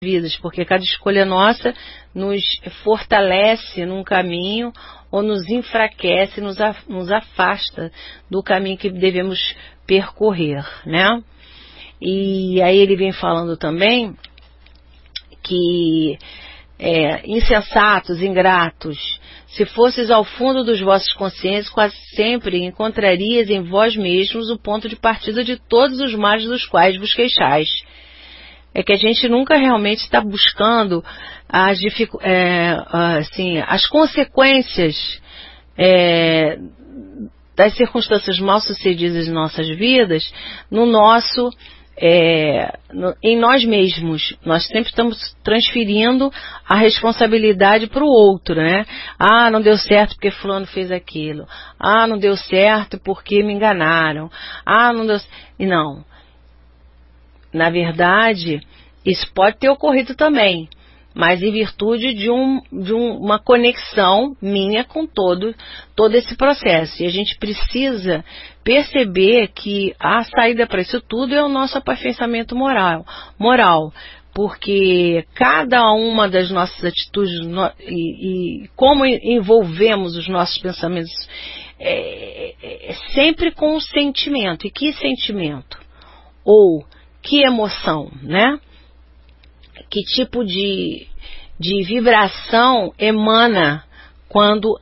vidas, porque cada escolha nossa nos fortalece num caminho ou nos enfraquece, nos afasta do caminho que devemos percorrer, né? E aí ele vem falando também que insensatos, ingratos, se fosses ao fundo dos vossos consciências, quase sempre encontrarias em vós mesmos o ponto de partida de todos os males dos quais vos queixais. É que a gente nunca realmente está buscando as consequências das circunstâncias mal sucedidas em nossas vidas, em nós mesmos. Nós sempre estamos transferindo a responsabilidade para o outro, né? Ah, não deu certo porque fulano fez aquilo. Ah, não deu certo porque me enganaram. Ah, não deu... E não. Na verdade, isso pode ter ocorrido também, mas em virtude de uma conexão minha com todo esse processo. E a gente precisa perceber que a saída para isso tudo é o nosso aperfeiçoamento moral, porque cada uma das nossas atitudes e como envolvemos os nossos pensamentos é sempre com um sentimento. E que sentimento? Ou que emoção, né? Que tipo de vibração emana quando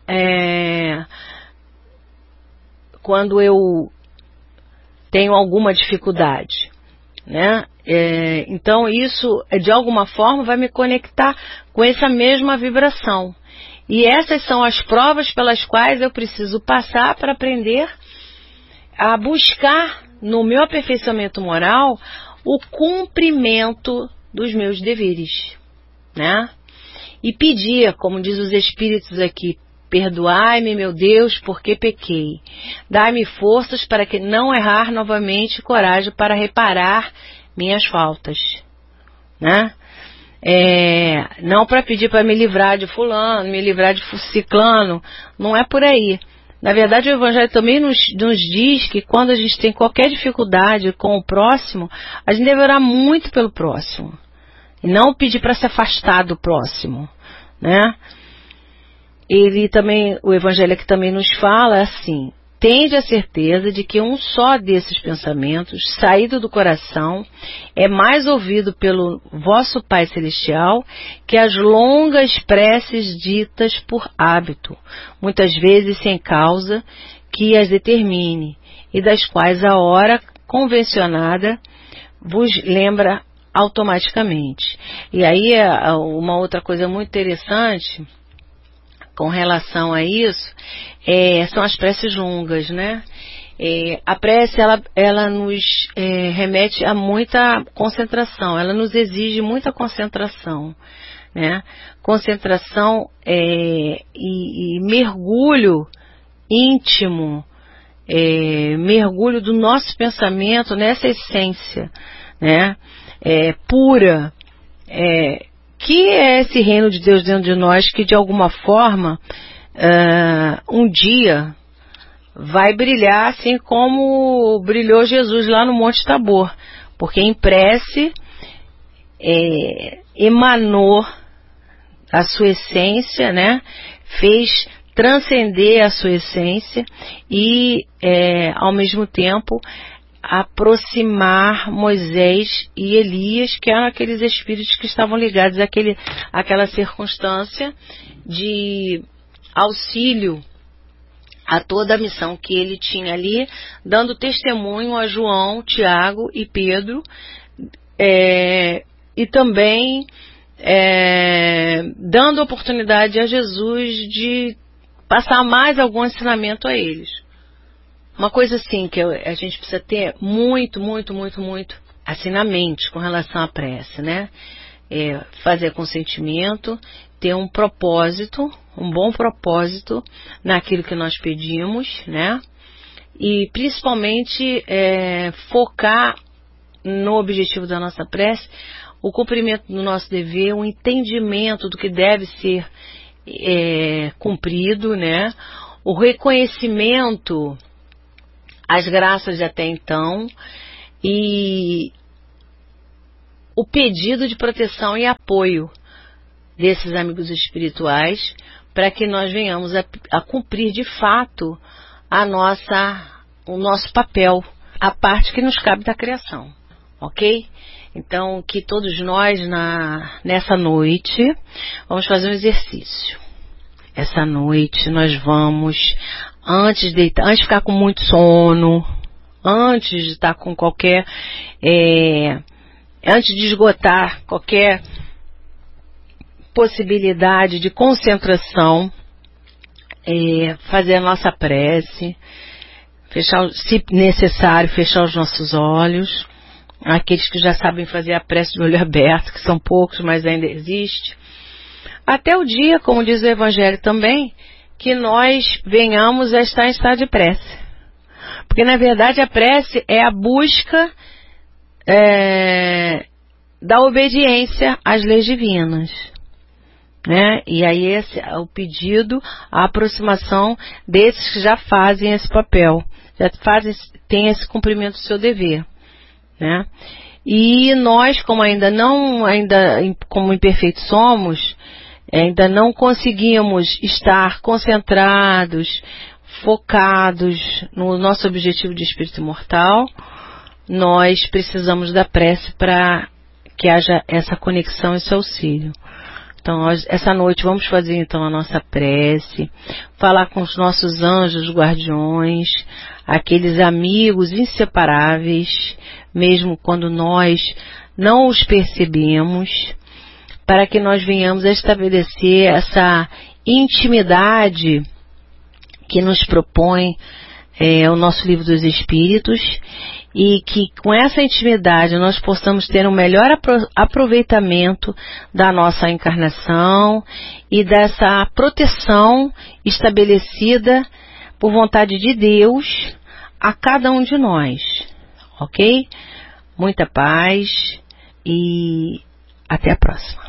eu tenho alguma dificuldade, né? Então isso, de alguma forma, vai me conectar com essa mesma vibração. E essas são as provas pelas quais eu preciso passar para aprender a buscar no meu aperfeiçoamento moral o cumprimento dos meus deveres, né? E pedir, como diz os Espíritos aqui, perdoai-me, meu Deus, porque pequei. Dai-me forças para que não errar novamente, coragem para reparar minhas faltas, né? Não para pedir para me livrar de fulano, me livrar de ciclano, não é por aí. Na verdade, o Evangelho também nos diz que quando a gente tem qualquer dificuldade com o próximo, a gente deve orar muito pelo próximo. E não pedir para se afastar do próximo, né? O Evangelho aqui também nos fala assim: tende a certeza de que um só desses pensamentos, saído do coração, é mais ouvido pelo vosso Pai Celestial que as longas preces ditas por hábito, muitas vezes sem causa que as determine, e das quais a hora convencionada vos lembra automaticamente. E aí uma outra coisa muito interessante com relação a isso são as preces longas, né? A prece, ela nos remete a muita concentração, ela nos exige muita concentração, né? Concentração e mergulho íntimo, mergulho do nosso pensamento nessa essência, né? Pura, que é esse reino de Deus dentro de nós que de alguma forma um dia vai brilhar assim como brilhou Jesus lá no Monte Tabor, porque em prece emanou a sua essência, né? Fez transcender a sua essência e ao mesmo tempo aproximar Moisés e Elias, que eram aqueles espíritos que estavam ligados àquela circunstância de auxílio a toda a missão que ele tinha ali, dando testemunho a João, Tiago e Pedro, e também dando oportunidade a Jesus de passar mais algum ensinamento a eles. Uma coisa assim que a gente precisa ter muito assim na mente com relação à prece, né? Fazer com sentimento, ter um propósito, um bom propósito naquilo que nós pedimos, né? E principalmente focar no objetivo da nossa prece, o cumprimento do nosso dever, o entendimento do que deve ser cumprido, né? O reconhecimento as graças de até então e o pedido de proteção e apoio desses amigos espirituais, para que nós venhamos a cumprir de fato o nosso papel, a parte que nos cabe da criação, ok? Então, que todos nós, nessa noite, vamos fazer um exercício. Essa noite nós vamos, antes de ficar com muito sono, antes de estar com qualquer, antes de esgotar qualquer possibilidade de concentração, fazer a nossa prece, se necessário, fechar os nossos olhos. Aqueles que já sabem fazer a prece de olho aberto, que são poucos, mas ainda existe. Até o dia, como diz o Evangelho também, que nós venhamos a estar em estado de prece. Porque, na verdade, a prece é a busca da obediência às leis divinas. Né? E aí esse é o pedido, a aproximação desses que já fazem esse papel, têm esse cumprimento do seu dever. Né? E nós, como como imperfeitos somos, ainda não conseguimos estar concentrados, focados no nosso objetivo de espírito imortal. Nós precisamos da prece para que haja essa conexão e esse auxílio. Então, essa noite vamos fazer então a nossa prece, falar com os nossos anjos guardiões, aqueles amigos inseparáveis, mesmo quando nós não os percebemos, para que nós venhamos a estabelecer essa intimidade que nos propõe o nosso Livro dos Espíritos, e que com essa intimidade nós possamos ter um melhor aproveitamento da nossa encarnação e dessa proteção estabelecida por vontade de Deus a cada um de nós, ok? Muita paz e até a próxima.